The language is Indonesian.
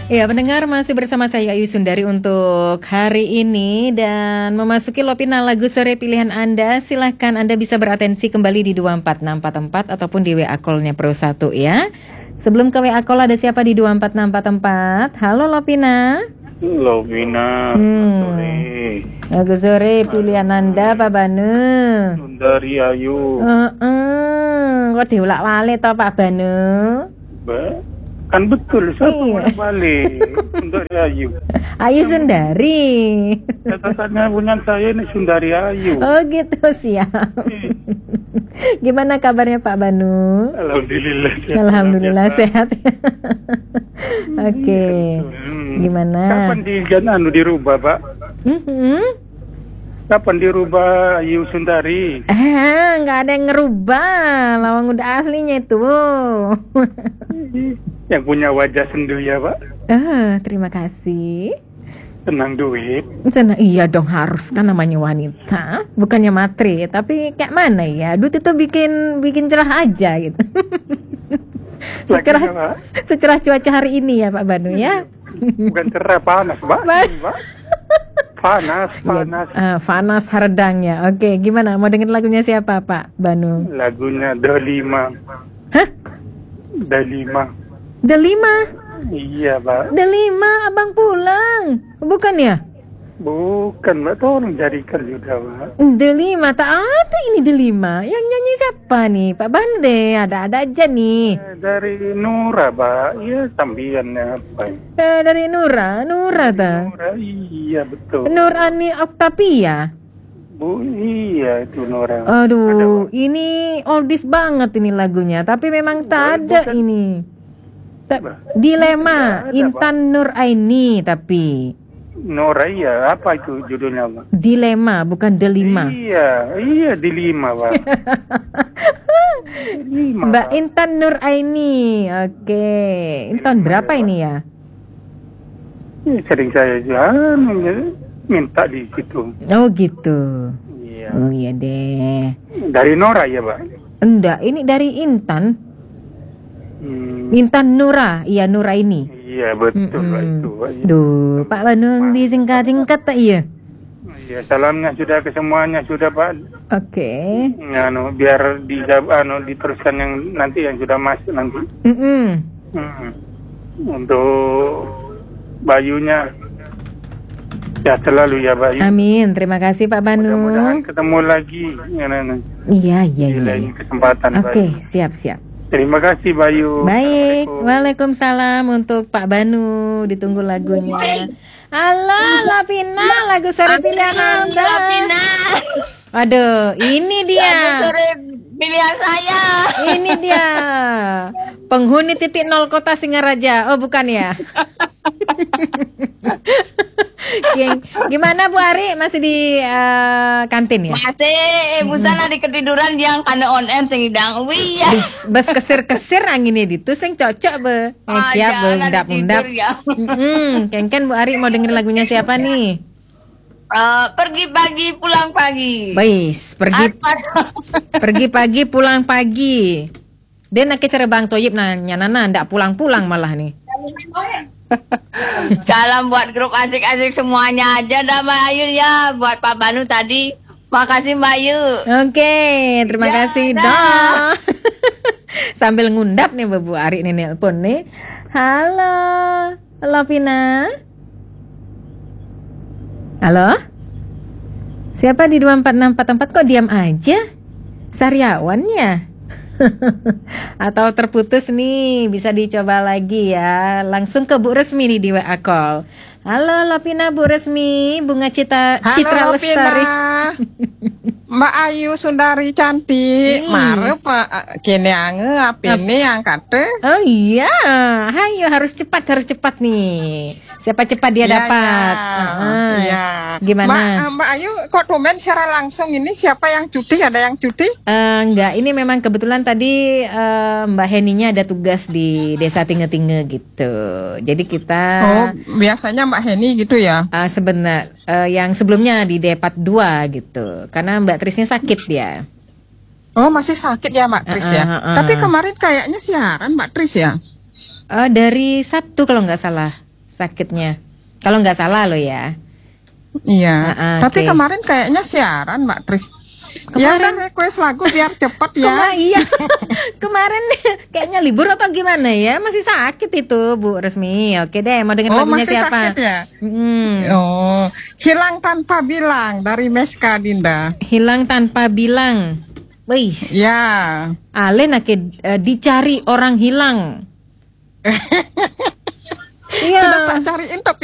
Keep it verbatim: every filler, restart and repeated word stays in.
Ya, pendengar masih bersama saya Ayu Sundari untuk hari ini dan memasuki Lopina lagu sore pilihan Anda. Silahkan Anda bisa beratensi kembali di dua empat enam empat empat ataupun di W A call-nya Pro satu ya. Sebelum ke W A call ada siapa di dua empat enam empat empat? Halo Lopina. Lopina, Hmm. sore. Lagu sore pilihan Anda Pak Banu. Sundari Ayu. Heeh. Kok diulak-walik toh Pak Banu? Ba, kan betul, siapa Iya. boleh balik? Sundari Ayu. Ayu Sundari. Catatannya punya saya ini Sundari Ayu. Oh gitu, siap. Gimana kabarnya Pak Banu? Alhamdulillah. sehat. Alhamdulillah Sehat. sehat. Oke. Hmm. Gimana? Kapan di anu dirubah, Pak? Mhm. Kapan dirubah Ayu Sundari? Eh, nggak ada yang ngerubah. Lawang udah aslinya itu. Yang punya wajah sendu ya, Pak? Ah, terima kasih. Tenang duit. Sana, iya dong, harus kan namanya wanita, bukannya matri. Tapi kayak mana ya? Duit itu bikin bikin cerah aja gitu. secerah Laginya, Pak? secerah cuaca hari ini ya Pak Banu ya. Bukan cerah, panas, Pak. Pak. Pak. Panas, Iya, panas. ah, panas hardangnya. Oke, gimana? Mau dengerin lagunya siapa Pak Banu? Lagunya Delima. Hah? Delima. Delima? Iya, Pak. Delima, abang pulang. Bukan ya? Bukan, Mbak. Tolong jadikan juga, Pak. Delima, tak ada ini Delima. Yang nyanyi siapa nih? Pak Bande, ada-ada aja nih. Eh, Dari Nura, Pak. Iya, sambiannya apa ya? Eh, dari Nura, Nura ta? Nura, iya, betul. Nur Ani Octavia. Bu, iya, itu Nura. Aduh, ini oldies banget ini lagunya. Tapi memang tak ada Bukan. ini. Ta- Bah. Dilema, Tidak ada, Intan Nur Aini tapi. Nura, iya. Apa itu judulnya, Pak? Dilema, bukan Delima. Iya, iya, di lima, Pak. Lima, Mbak Pak. Intan Nur Aini. Oke. Ini tahun berapa ini ya? Iya, sering saya jangan minta di situ. Oh gitu. Iya. Oh iya deh. Dari Nora ya, Pak? Enggak, ini dari Intan. Hmm, Intan Nura, iya Nura ini. iya, betul, Pak, Mm-mm. itu, Pak. Iya. Duh, Pak Banu disingkat-singkat tak iya? Iya, salamnya sudah ke semuanya sudah, Pak. Oke. Anu, biar di anu diteruskan yang nanti yang sudah masuk nanti. Mm-mm. Hmm. Untuk Bayunya sehat selalu ya, Bayu. Amin, terima kasih Pak Mudah-mudahan Banu. ketemu lagi ya, Nana. Iya, iya, Di iya. lain iya. kesempatan, Oke, Bayu. siap-siap. Terima kasih, Bayu. Baik, Assalamualaikum. waalaikumsalam untuk Pak Banu. Ditunggu lagunya. Halo, Lapina, lagu sore pilihan Anda. Lapina. Aduh, ini Lagu dia. sore pilihan saya. Ini dia. Penghuni titik nol kota Singaraja. Oh, bukan ya? Geng- Gimana Bu Ari? Masih di eh, kantin ya? Masih ibu sana di ketiduran yang kana on em sing idang. Wih ya. Bis, bes kesir-kesir anginnya itu sing cocok be. Ah, Ngekya be, jangan undap-undap. tidur ya. Mm-mm. Ken-ken Bu Ari mau dengerin lagunya siapa nih? Eh, pergi pagi pulang pagi. Bais, pergi Apa- pergi pagi pulang pagi. Dia nak cara Bang Toyib nanya nana ndak pulang-pulang malah nih. Salam buat grup asik-asik semuanya aja dah Mbak Ayu ya. Buat Pak Banu tadi. Makasih Mbak Ayu. Oke, terima Ya, kasih dah. dong. Sambil ngundap nih Bu Ari nih nelpon nih. Halo, halo Pina. Halo? Siapa di dua empat enam empat empat kok diam aja? Sariawan ya? Atau terputus nih, bisa dicoba lagi ya. Langsung ke Bu Resmi nih di W A call. Halo Lapina Bu Resmi, Bunga Cita Halo Citra Lestari. Pina. Mbak Ayu Sundari cantik. Hmm. Marep kene ange apine angkate. Oh iya, hayo harus cepat harus cepat nih. Siapa cepat dia Iya, dapat. iya. Ah, Iya. Gimana? Mbak, Mbak Ayu kok tumben secara langsung ini siapa yang cuti? Ada yang cuti? Eh, enggak, ini memang kebetulan tadi eh, Mbak Heninya ada tugas di Desa Tinge-Tinge gitu. Jadi kita Oh, biasanya Mbak Heni gitu ya. eh, sebenar eh, yang sebelumnya di Depat dua gitu. Karena Mbak Trisnya sakit dia. Oh, masih sakit ya Mbak Tris ya. Uh, uh, uh. Tapi kemarin kayaknya siaran Mbak Tris ya. Eh, dari Sabtu kalau nggak salah. sakitnya. Kalau nggak salah lo ya. Iya. Ah, ah, Tapi oke. kemarin kayaknya siaran Mbak Tris. Ya Kemarin- udah request lagu biar cepet ya. Kema- iya. Kemarin kayaknya libur apa gimana ya? Masih sakit itu Bu Resmi. Oke deh, mau dengar Oh lagunya masih siapa? sakit ya. Hmm. Oh, hilang tanpa bilang dari Meska Dinda. Hilang tanpa bilang. Wih. Ya. Ale nake eh, dicari orang hilang. Iya. Sudah tak cariin tapi